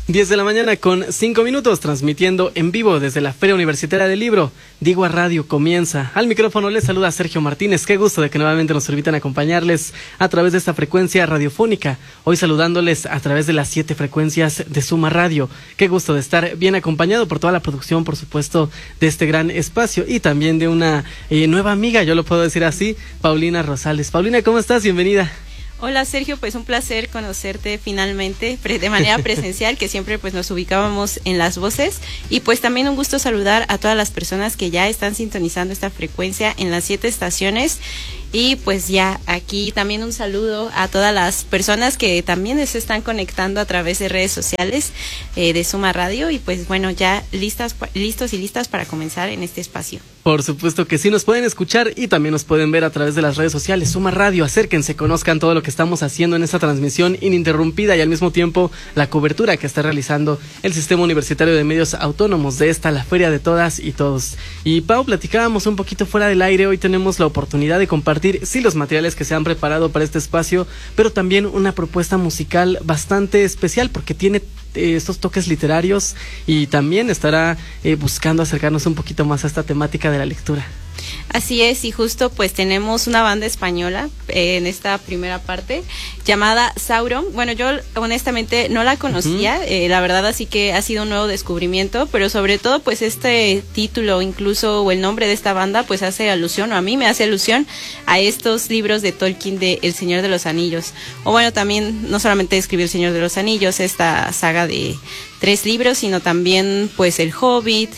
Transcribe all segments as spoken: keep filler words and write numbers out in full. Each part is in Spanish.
diez de la mañana con cinco minutos, transmitiendo en vivo desde la Feria Universitaria del Libro. Digua Radio comienza. Al micrófono les saluda Sergio Martínez. Qué gusto de que nuevamente nos permitan acompañarles a través de esta frecuencia radiofónica. Hoy saludándoles a través de las siete frecuencias de Suma Radio. Qué gusto de estar bien acompañado por toda la producción, por supuesto, de este gran espacio y también de una eh, nueva amiga, yo lo puedo decir así, Paulina Rosales. Paulina, ¿cómo estás? Bienvenida. Hola Sergio, pues un placer conocerte finalmente de manera presencial, que siempre pues nos ubicábamos en las voces, y pues también un gusto saludar a todas las personas que ya están sintonizando esta frecuencia en las siete estaciones. Y pues ya aquí también un saludo a todas las personas que también se están conectando a través de redes sociales eh, de Suma Radio, y pues bueno, ya listas, listos y listas para comenzar en este espacio. Por supuesto que sí, nos pueden escuchar y también nos pueden ver a través de las redes sociales. Suma Radio, acérquense, conozcan todo lo que estamos haciendo en esta transmisión ininterrumpida y al mismo tiempo la cobertura que está realizando el Sistema Universitario de Medios Autónomos de esta, la Feria de Todas y Todos. Y Pau, platicábamos un poquito fuera del aire, hoy tenemos la oportunidad de compartir, sí, los materiales que se han preparado para este espacio, pero también una propuesta musical bastante especial porque tiene estos toques literarios y también estará eh, buscando acercarnos un poquito más a esta temática de la lectura. Así es, y justo pues tenemos una banda española eh, en esta primera parte llamada Sauron. Bueno, yo honestamente no la conocía, uh-huh. eh, la verdad, así que ha sido un nuevo descubrimiento, pero sobre todo pues este título incluso o el nombre de esta banda pues hace alusión, o a mí me hace alusión a estos libros de Tolkien de El Señor de los Anillos. O bueno, también no solamente escribió El Señor de los Anillos, esta saga de tres libros, sino también pues El Hobbit,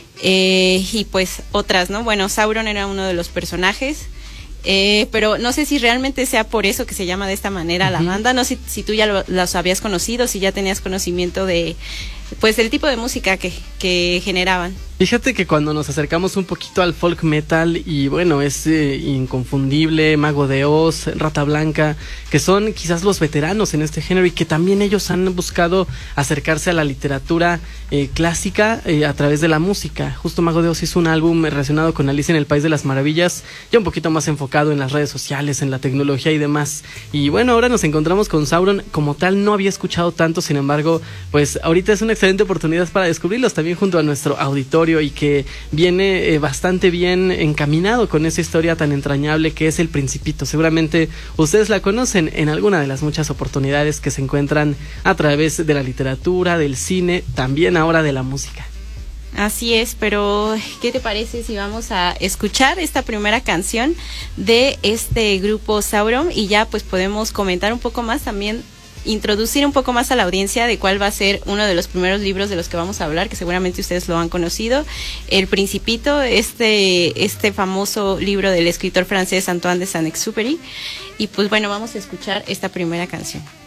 Eh, y pues otras, ¿no? Bueno, Sauron era uno de los personajes, eh, pero no sé si realmente sea por eso que se llama de esta manera uh-huh. la banda. No sé si, si tú ya lo, los habías conocido, si ya tenías conocimiento de pues del tipo de música que, que generaban. Fíjate que cuando nos acercamos un poquito al folk metal, y bueno, es eh, inconfundible, Mago de Oz, Rata Blanca, que son quizás los veteranos en este género y que también ellos han buscado acercarse a la literatura eh, clásica eh, a través de la música. Justo Mago de Oz hizo un álbum relacionado con Alicia en el País de las Maravillas, ya un poquito más enfocado en las redes sociales, en la tecnología y demás. Y bueno, ahora nos encontramos con Sauron. Como tal no había escuchado tanto, sin embargo, pues ahorita es una excelente oportunidad para descubrirlos también junto a nuestro auditorio, y que viene eh, bastante bien encaminado con esa historia tan entrañable que es El Principito. Seguramente ustedes la conocen en alguna de las muchas oportunidades que se encuentran a través de la literatura, del cine, también ahora de la música. Así es, pero ¿qué te parece si vamos a escuchar esta primera canción de este grupo Sauron, y ya pues podemos comentar un poco más, también introducir un poco más a la audiencia de cuál va a ser uno de los primeros libros de los que vamos a hablar, que seguramente ustedes lo han conocido, El Principito, este, este famoso libro del escritor francés Antoine de Saint-Exupéry. Y pues bueno, vamos a escuchar esta primera canción.